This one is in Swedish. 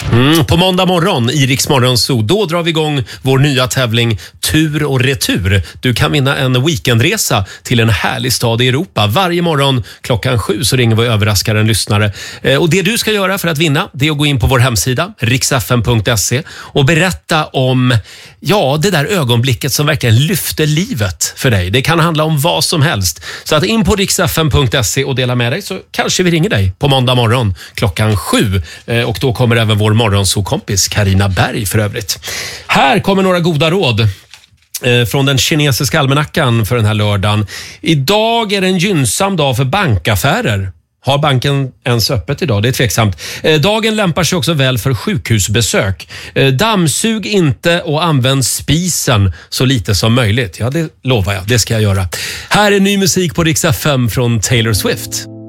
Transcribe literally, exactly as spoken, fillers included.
Mm, på måndag morgon i Rix Morgon Zoo, då drar vi igång vår nya tävling Tur och retur. Du kan vinna en weekendresa till en härlig stad i Europa. Varje morgon klockan sju så ringer vi och överraskar en lyssnare. Eh, och det du ska göra för att vinna, det är att gå in på vår hemsida riks f m punkt se och berätta om ja, det där ögonblicket som verkligen lyfter livet för dig. Det kan handla om vad som helst. Så att in på riks f m punkt se och dela med dig, så kanske vi ringer dig på måndag morgon klockan sju. Eh, och då kommer även vår morgonsokompis Carina Berg för övrigt. Här kommer några goda råd eh, från den kinesiska almanackan för den här lördagen. Idag är det en gynnsam dag för bankaffärer. Har banken ens öppet idag? Det är tveksamt. Eh, dagen lämpar sig också väl för sjukhusbesök. Eh, dammsug inte och använd spisen så lite som möjligt. Ja, det lovar jag. Det ska jag göra. Här är ny musik på Rix F M från Taylor Swift.